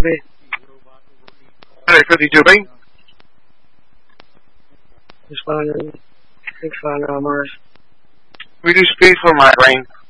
be? 152 being? Just flying on Mars. We do speed for my brain.